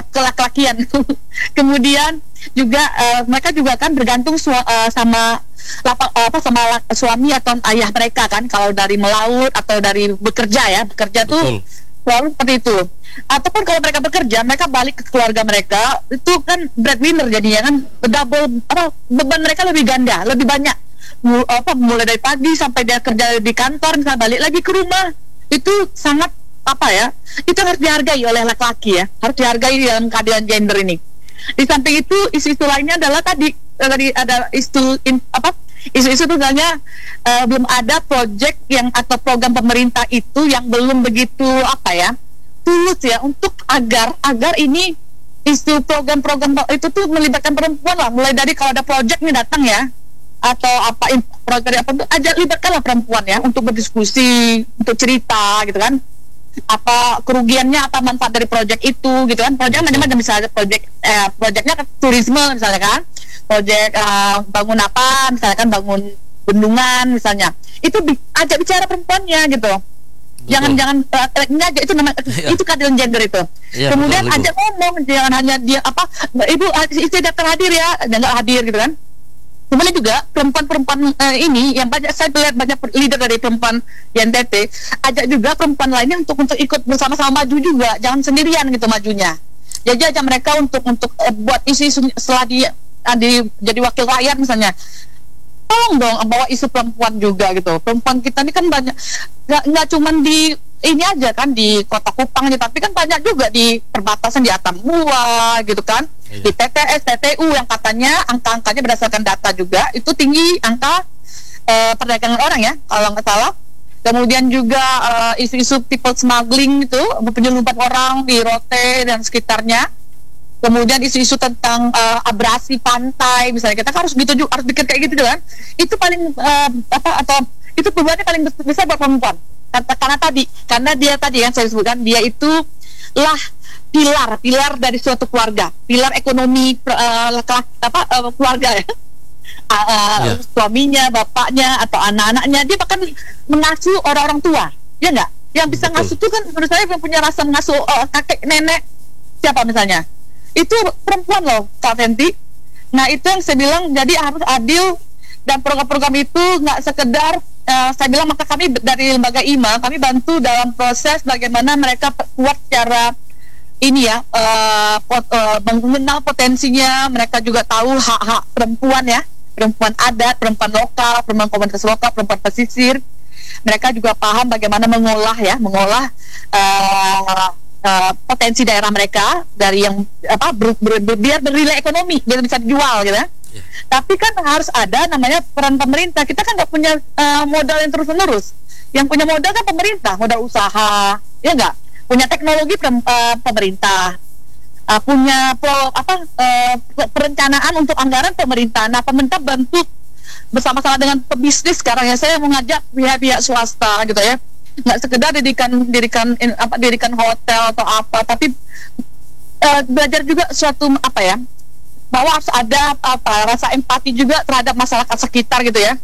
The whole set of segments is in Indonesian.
kelaki-lakian. Kemudian juga mereka juga kan bergantung sama suami atau ayah mereka kan, kalau dari melaut atau dari bekerja tuh selalu seperti itu. Ataupun kalau mereka bekerja, mereka balik ke keluarga mereka, itu kan breadwinner jadinya kan, double beban mereka lebih ganda, lebih banyak. Mulai dari pagi sampai dia kerja di kantor, misalnya balik lagi ke rumah, itu sangat itu harus dihargai oleh laki-laki ya, harus dihargai dalam keadaan gender ini. Di samping itu, isu-isu lainnya adalah tadi ada isu misalnya belum ada proyek atau program pemerintah itu yang belum begitu tulus ya, untuk agar ini isu program-program itu tuh melibatkan perempuan lah. Mulai dari kalau ada proyek nih datang ya, atau program tuh libatkanlah perempuan ya, untuk berdiskusi, untuk cerita gitu kan, apa kerugiannya, apa manfaat dari proyek itu gitu kan. Proyek macam-macam, misalnya proyeknya turisme misalnya kan, proyek bangun misalnya kan, bangun bendungan misalnya, itu ajak bicara perempuannya gitu. Jangan ngajak, itu namanya itu keadilan gender itu. Ya, kemudian ajak ngomong, jangan hanya dia ibu istri datang hadir ya, nggak hadir gitu kan. Kemudian juga perempuan-perempuan ini yang saya lihat banyak leader dari perempuan di NTT, ajak juga perempuan lainnya untuk ikut bersama-sama maju juga, jangan sendirian gitu majunya. Jadi ajak mereka untuk buat isu-isu setelah jadi wakil rakyat misalnya. Tolong dong bawa isu perempuan juga gitu. Perempuan kita ini kan banyak, nggak cuma di ini aja kan, di Kota Kupang aja, tapi kan banyak juga di perbatasan di Atambua gitu kan, di TTS, TTU yang katanya angka-angkanya berdasarkan data juga itu tinggi angka perdagangan orang ya, kalau nggak salah. Kemudian juga isu-isu people smuggling itu, penyelundupan orang di Rote dan sekitarnya. Kemudian isu-isu tentang abrasi pantai misalnya, kita harus gitu juga, harus bikin kayak gitu kan. Itu paling itu perubahannya paling besar buat perempuan. Karena dia tadi yang saya sebutkan, dia itu lah pilar dari suatu keluarga, pilar ekonomi keluarga ya. Suaminya, bapaknya atau anak-anaknya, dia bahkan mengasuh orang-orang tua, ya enggak? Yang bisa ngasuh itu kan menurut saya yang punya rasa mengasuh kakek nenek siapa misalnya, itu perempuan loh, Kak Fenty. Nah itu yang saya bilang, jadi harus adil, dan program-program itu nggak sekedar saya bilang, maka kami dari lembaga IMA, kami bantu dalam proses bagaimana mereka kuat secara ini ya, mengenal potensinya. Mereka juga tahu hak-hak perempuan ya, perempuan adat, perempuan lokal, perempuan komunitas lokal, perempuan pesisir. Mereka juga paham bagaimana mengolah potensi daerah mereka dari yang biar bernilai ekonomi, biar bisa dijual gitu ya. Tapi kan harus ada namanya peran pemerintah. Kita kan nggak punya modal yang terus-menerus. Yang punya modal kan pemerintah, modal usaha, ya nggak? Punya teknologi pemerintah, punya perencanaan untuk anggaran pemerintah. Nah, pemerintah bantu bersama-sama dengan pebisnis sekarang ya. Saya mengajak pihak-pihak swasta gitu ya. Nggak sekedar dirikan hotel atau apa, tapi belajar juga suatu bahwa harus ada rasa empati juga terhadap masyarakat sekitar gitu ya,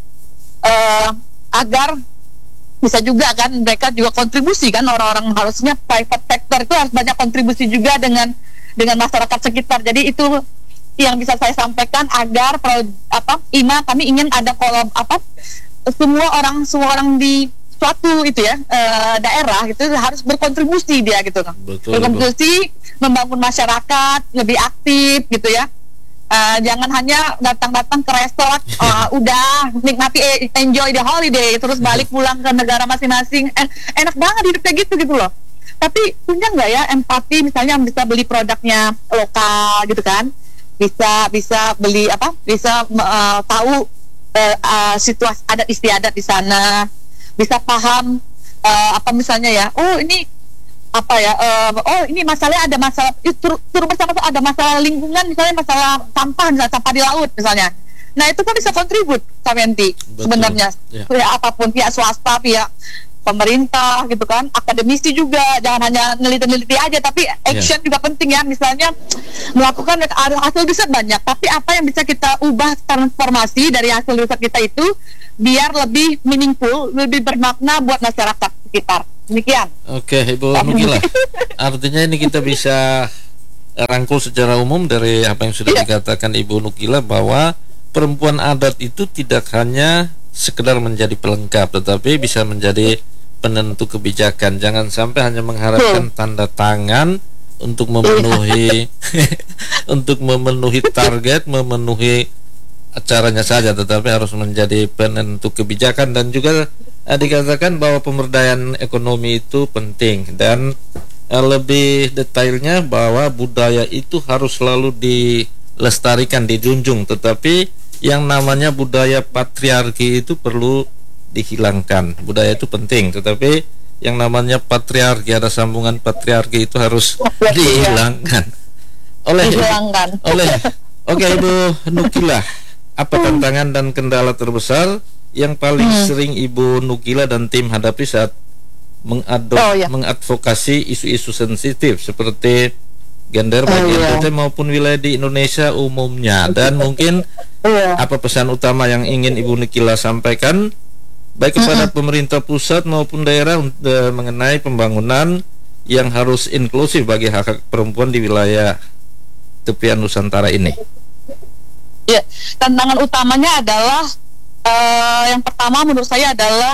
agar bisa juga kan mereka juga kontribusi kan, orang-orang harusnya private sector itu harus banyak kontribusi juga dengan masyarakat sekitar. Jadi itu yang bisa saya sampaikan, agar IMA kami ingin ada semua orang di suatu itu ya daerah gitu harus berkontribusi dia gitu kan. Berkontribusi membangun masyarakat lebih aktif gitu ya. Jangan hanya datang ke restoran, udah nikmati enjoy the holiday, terus balik pulang ke negara masing-masing. Enak banget hidup kayak gitu loh. Tapi punya nggak ya empati, misalnya bisa beli produknya lokal gitu kan, bisa beli bisa tahu situasi adat istiadat di sana, bisa paham misalnya ya, ini ini masalahnya ada masalah turut bersama, ada masalah lingkungan misalnya, masalah sampah di laut misalnya. Nah itu kan bisa kontribut Kaventi sebenarnya ya, apapun, pihak swasta, pihak pemerintah gitu kan, akademisi juga, jangan hanya neliti aja, tapi action juga penting ya. Misalnya melakukan hasil riset banyak, tapi apa yang bisa kita ubah, transformasi dari hasil riset kita itu biar lebih meaningful, lebih bermakna buat masyarakat sekitar. Demikian. Oke, Ibu Nugila. Artinya ini kita bisa rangkul secara umum dari apa yang sudah dikatakan Ibu Nukila, bahwa perempuan adat itu tidak hanya sekedar menjadi pelengkap, tetapi bisa menjadi penentu kebijakan. Jangan sampai hanya mengharapkan tanda tangan untuk memenuhi untuk memenuhi target, memenuhi acaranya saja, tetapi harus menjadi penentu kebijakan. Dan juga dikatakan bahwa pemberdayaan ekonomi itu penting, dan lebih detailnya bahwa budaya itu harus selalu dilestarikan, dijunjung, tetapi yang namanya budaya patriarki itu perlu dihilangkan. Budaya itu penting, tetapi yang namanya patriarki, ada sambungan patriarki, itu harus dihilangkan. Oke, Ibu Nukila, apa tantangan dan kendala terbesar yang paling sering Ibu Nukila dan tim hadapi saat mengadvokasi isu-isu sensitif seperti gender bagi NTT maupun wilayah di Indonesia umumnya? Dan mungkin apa pesan utama yang ingin Ibu Nukila sampaikan baik kepada pemerintah pusat maupun daerah mengenai pembangunan yang harus inklusif bagi hak-hak perempuan di wilayah tepian Nusantara ini? Ya, tantangan utamanya adalah yang pertama menurut saya adalah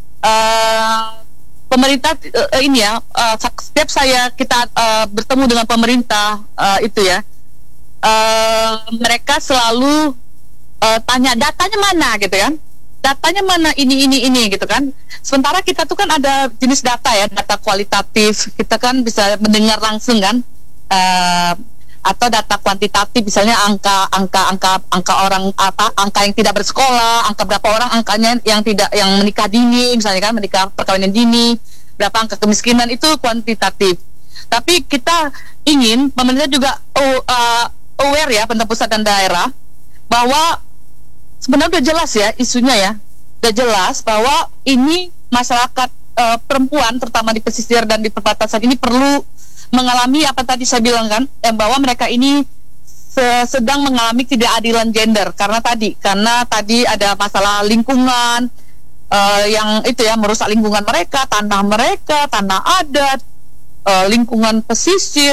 pemerintah ini ya, setiap kita bertemu dengan pemerintah itu ya, mereka selalu tanya datanya mana gitu kan, datanya mana ini gitu kan. Sementara kita tuh kan ada jenis data ya, data kualitatif, kita kan bisa mendengar langsung kan, atau data kuantitatif, misalnya angka orang angka yang tidak bersekolah, angka berapa orang angkanya yang menikah dini, misalnya kan, menikah perkawinan dini, berapa angka kemiskinan, itu kuantitatif. Tapi kita ingin pemerintah juga aware ya, pemerintah pusat dan daerah, bahwa sebenarnya udah jelas ya isunya ya, udah jelas bahwa ini masyarakat perempuan terutama di pesisir dan di perbatasan ini perlu mengalami apa tadi saya bilang kan, bahwa mereka ini sedang mengalami ketidakadilan gender karena tadi ada masalah lingkungan yang itu ya, merusak lingkungan mereka, tanah adat, lingkungan pesisir,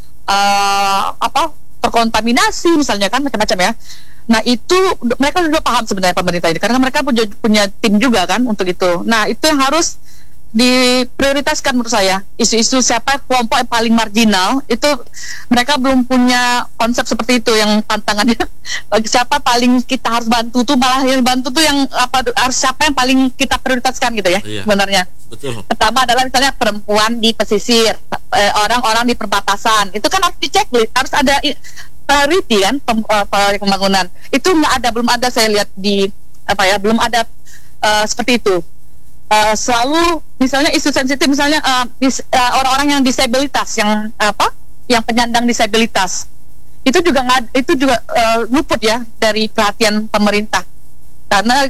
terkontaminasi misalnya kan, macam-macam ya. Nah itu mereka sudah paham sebenarnya pemerintah ini, karena mereka punya tim juga kan untuk itu. Nah itu yang harus diprioritaskan menurut saya. Isu-isu siapa kelompok yang paling marginal, itu mereka belum punya konsep seperti itu. Yang tantangannya bagi siapa paling kita harus bantu tuh, malah yang bantu tuh yang harus siapa yang paling kita prioritaskan gitu ya. Sebenarnya betul. Pertama adalah misalnya perempuan di pesisir, orang-orang di perbatasan, itu kan harus dicek, harus ada priority kan, pembangunan. Itu belum ada saya lihat di belum ada seperti itu. Selalu misalnya isu sensitif, misalnya orang-orang yang disabilitas, yang penyandang disabilitas, itu juga luput ya dari perhatian pemerintah, karena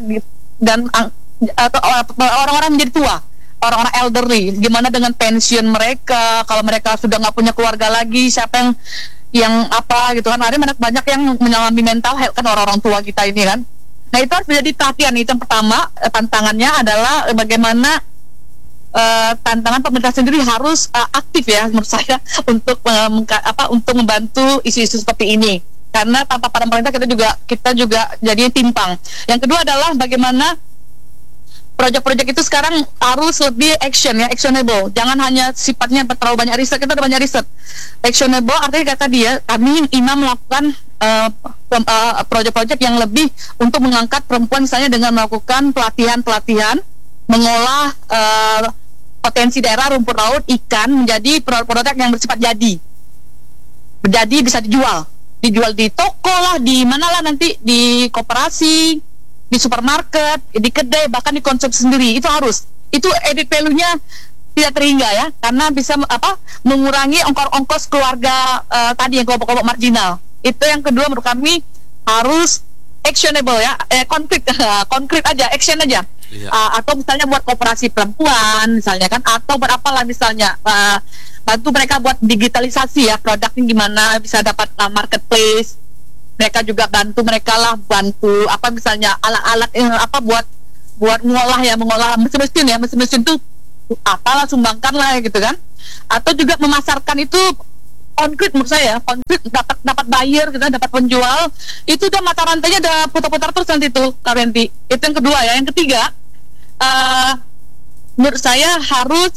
orang-orang menjadi tua, orang-orang elderly, gimana dengan pensiun mereka kalau mereka sudah nggak punya keluarga lagi, siapa yang gitu kan. Ada banyak yang mengalami mental health kan, orang-orang tua kita ini kan. Nah itu harus menjadi perhatian. Itu yang pertama, tantangannya adalah bagaimana tantangan pemerintah sendiri harus aktif ya menurut saya untuk membantu isu-isu seperti ini, karena tanpa pemerintah kita juga jadi timpang. Yang kedua adalah bagaimana proyek-proyek itu sekarang harus lebih actionable. Jangan hanya sifatnya terlalu banyak riset. Kita ada banyak riset. Actionable artinya kata dia, kami ingin melakukan proyek-proyek yang lebih untuk mengangkat perempuan, misalnya dengan melakukan pelatihan mengolah potensi daerah, rumput laut, ikan menjadi produk-produk yang bersifat jadi bisa dijual di toko lah, di mana lah nanti, di koperasi, di supermarket, di kedai, bahkan dikonsumsi sendiri. Itu added value-nya tidak terhingga ya, karena bisa mengurangi ongkos keluarga tadi yang kelompok-kelompok marginal. Itu yang kedua menurut kami harus actionable ya, konkret aja, action aja. Atau misalnya buat koperasi perempuan misalnya kan, atau berapalah misalnya bantu mereka buat digitalisasi ya, produknya gimana bisa dapat marketplace. Mereka juga bantu misalnya alat-alat buat mengolah mesin tuh apalah, sumbangkan lah gitu kan. Atau juga memasarkan itu concrete menurut saya, concrete dapat buyer gitu, dapat penjual, itu udah mata rantainya udah putar-putar terus nanti tuh Kak Renti. Itu yang kedua ya. Yang ketiga, menurut saya harus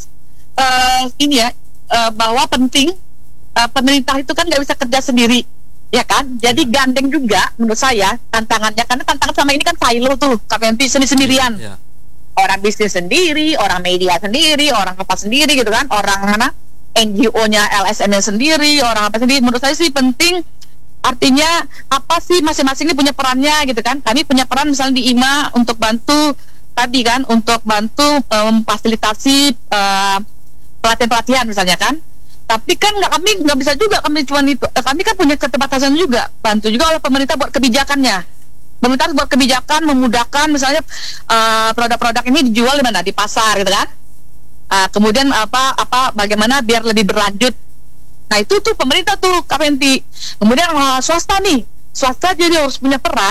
ini ya, bahwa penting pemerintah itu kan nggak bisa kerja sendiri, ya kan? Jadi gandeng juga menurut saya tantangannya, karena tantangan sama ini kan silo tuh Kak Renti, sendiri-sendirian. Ya. Orang bisnis sendiri, orang media sendiri, orang apa sendiri gitu kan, orang mana NGO-nya, LSM-nya sendiri, orang apa sendiri. Menurut saya sih penting, artinya apa sih masing-masing ini punya perannya gitu kan. Kami punya peran misalnya di IMA untuk bantu tadi kan, untuk bantu memfasilitasi pelatihan-pelatihan misalnya kan. Tapi kan kami nggak bisa juga, kami cuma itu, kami kan punya keterbatasan juga. Bantu juga oleh pemerintah buat kebijakannya. Pemerintah buat kebijakan memudahkan misalnya produk-produk ini dijual di mana, di pasar gitu kan. Kemudian bagaimana biar lebih berlanjut. Nah itu tuh pemerintah tuh Kapenti. Kemudian swasta nih, swasta jadi harus punya peran,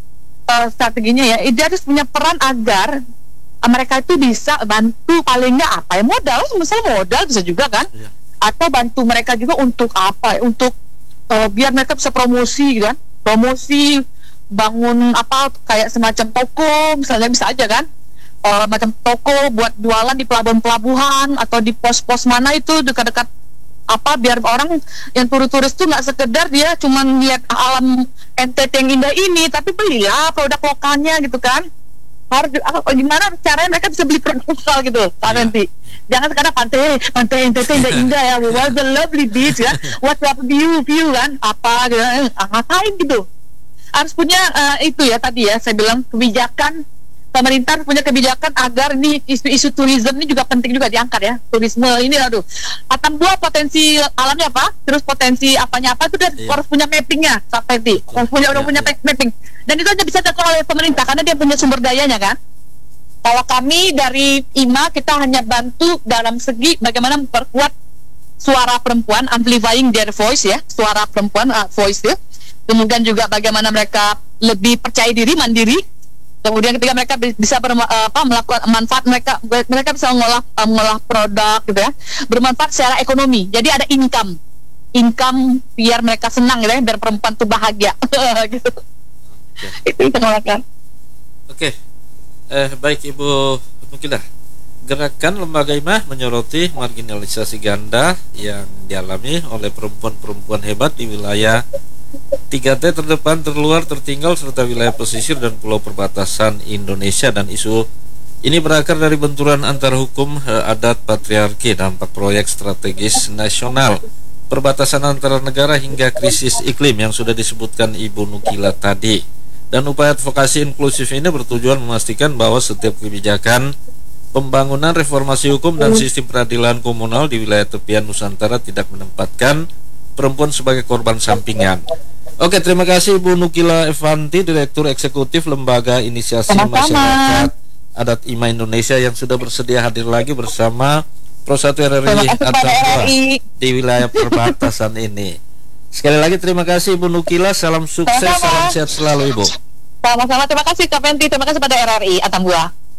strateginya ya, dia harus punya peran agar mereka itu bisa bantu paling nggak apa ya, modal, misalnya modal bisa juga kan, atau bantu mereka juga untuk apa ya, untuk biar mereka bisa promosi gitu kan, promosi, bangun apa kayak semacam toko misalnya, bisa aja kan, macam toko buat jualan di pelabuhan-pelabuhan atau di pos-pos mana itu dekat-dekat apa, biar orang yang turis tuh nggak sekedar dia cuman lihat alam NTT yang indah ini, tapi belilah produk lokalnya gitu kan. Harus gimana caranya mereka bisa beli produk lokal gitu nanti. Jangan sekarang pantai NTT indah ya, what the lovely beach ya, what view kan, apa gitu, ngapain gitu. Harus punya itu ya tadi ya saya bilang, kebijakan pemerintah punya kebijakan agar ini isu-isu turisme ini juga penting juga diangkat ya. Turisme ini aduh, Atambua potensi alamnya apa, terus potensi apanya apa itu harus punya mappingnya sampai di harus punya mapping, dan itu hanya bisa dilakukan oleh pemerintah karena dia punya sumber dayanya kan. Kalau kami dari IMA kita hanya bantu dalam segi bagaimana memperkuat suara perempuan, amplifying their voice ya, suara perempuan voice ya. Kemudian juga bagaimana mereka lebih percaya diri, mandiri. Kemudian ketika mereka bisa melakukan manfaat, mereka bisa mengolah produk gitu ya, bermanfaat secara ekonomi. Jadi ada income biar mereka senang gitu ya, biar perempuan tuh bahagia gitu. Itu penolakan. Oke. Baik Ibu Nukilah. Gerakan Lembaga IMA menyoroti marginalisasi ganda yang dialami oleh perempuan-perempuan hebat di wilayah 3T terdepan, terluar, tertinggal, serta wilayah pesisir dan pulau perbatasan Indonesia. Dan isu ini berakar dari benturan antara hukum adat patriarki, dampak proyek strategis nasional, perbatasan antara negara hingga krisis iklim yang sudah disebutkan Ibu Nukila tadi. Dan upaya advokasi inklusif ini bertujuan memastikan bahwa setiap kebijakan pembangunan, reformasi hukum, dan sistem peradilan komunal di wilayah tepian Nusantara tidak menempatkan perempuan sebagai korban sampingan. Oke, terima kasih Ibu Nukila Evanti, Direktur Eksekutif Lembaga Inisiasi Masyarakat Adat IMA Indonesia, yang sudah bersedia hadir lagi bersama Pro 1 RRI Atambua di wilayah perbatasan ini. Sekali lagi terima kasih Ibu Nukila, salam sukses, salam sehat selalu Ibu. Sama-sama, terima kasih Kak Penti, terima kasih pada RRI Atambua.